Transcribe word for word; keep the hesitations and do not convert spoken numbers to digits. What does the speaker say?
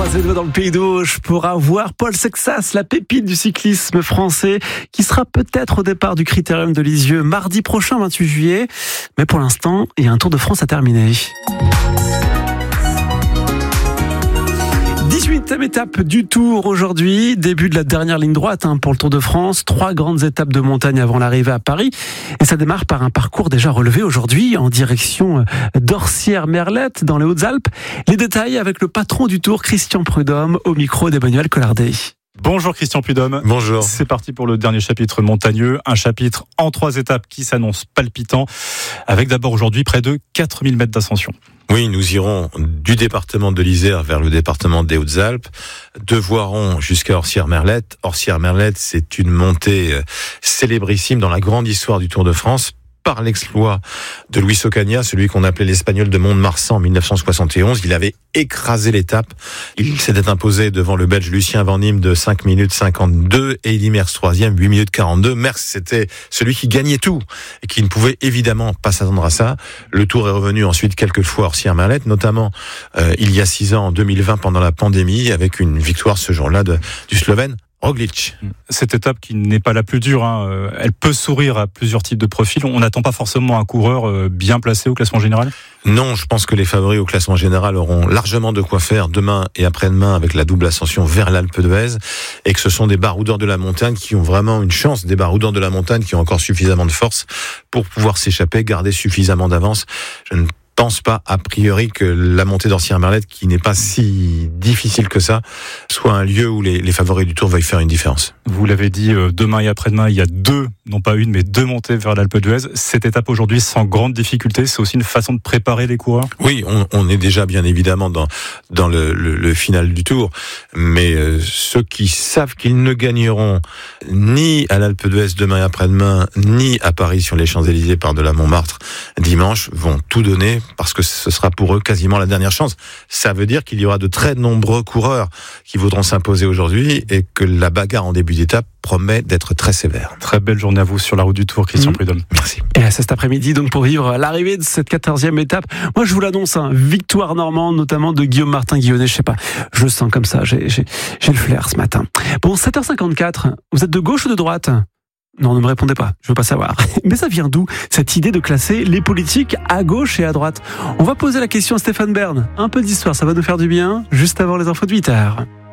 croiser les doigts dans le pays d'Auge pour avoir Paul Sexas, la pépite du cyclisme français, qui sera peut-être au départ du Critérium de Lisieux mardi prochain, vingt-huit juillet. Mais pour l'instant, il y a un Tour de France à terminer. dix-huitième étape du Tour aujourd'hui, début de la dernière ligne droite hein, pour le Tour de France. Trois grandes étapes de montagne avant l'arrivée à Paris. Et ça démarre par un parcours déjà relevé aujourd'hui en direction d'Orsières-Merlette dans les Hautes-Alpes. Les détails avec le patron du Tour, Christian Prudhomme, au micro d'Emmanuel Collardet. Bonjour Christian Prudhomme. Bonjour. C'est parti pour le dernier chapitre montagneux, un chapitre en trois étapes qui s'annonce palpitant, avec d'abord aujourd'hui près de quatre mille mètres d'ascension. Oui, nous irons du département de l'Isère vers le département des Hautes-Alpes, de Voiron jusqu'à Orsières-Merlette. Orsières-Merlette, c'est une montée célébrissime dans la grande histoire du Tour de France, par l'exploit de Luis Ocaña, celui qu'on appelait l'Espagnol de Mont-de-Marsan en dix-neuf cent soixante et onze. Il avait écrasé l'étape. Il s'était imposé devant le Belge Lucien Van Impe de cinq minutes cinquante-deux et Eddy Merckx troisième, huit minutes quarante-deux. Merckx, c'était celui qui gagnait tout et qui ne pouvait évidemment pas s'attendre à ça. Le Tour est revenu ensuite quelques fois à Orsières-Merlette, notamment euh, il y a six ans, en deux mille vingt, pendant la pandémie, avec une victoire ce jour-là de, du Slovène Roglič. Cette étape qui n'est pas la plus dure, hein, elle peut sourire à plusieurs types de profils. On n'attend pas forcément un coureur bien placé au classement général ? Non, je pense que les favoris au classement général auront largement de quoi faire demain et après-demain avec la double ascension vers l'Alpe d'Huez, et que ce sont des baroudeurs de la montagne qui ont vraiment une chance, des baroudeurs de la montagne qui ont encore suffisamment de force pour pouvoir s'échapper, garder suffisamment d'avance. Je ne Je pense pas a priori que la montée d'Orsières-Merlette, qui n'est pas si difficile que ça, soit un lieu où les, les favoris du Tour veuillent faire une différence. Vous l'avez dit, demain et après-demain, il y a deux, non pas une, mais deux montées vers l'Alpe d'Huez. Cette étape aujourd'hui, sans grande difficulté, c'est aussi une façon de préparer les coureurs ? Oui, on, on est déjà bien évidemment dans, dans le, le, le final du Tour, mais euh, ceux qui savent qu'ils ne gagneront ni à l'Alpe d'Huez demain et après-demain, ni à Paris sur les Champs-Élysées par-delà Montmartre dimanche, vont tout donner, parce que ce sera pour eux quasiment la dernière chance. Ça veut dire qu'il y aura de très nombreux coureurs qui voudront s'imposer aujourd'hui et que la bagarre en début d'étape promet d'être très sévère. Très belle journée à vous sur la route du Tour, Christian mmh. Prudhomme. Merci. Et c'est cet après-midi donc pour vivre l'arrivée de cette quatorzième étape. Moi je vous l'annonce, hein, victoire normande, notamment de Guillaume Martin-Guillonnet. Je sais pas, je le sens comme ça, j'ai, j'ai, j'ai le flair ce matin. Bon, sept heures cinquante-quatre, vous êtes de gauche ou de droite ? Non, ne me répondez pas, je veux pas savoir. Mais ça vient d'où, cette idée de classer les politiques à gauche et à droite ? On va poser la question à Stéphane Bern. Un peu d'histoire, ça va nous faire du bien, juste avant les infos de huit heures.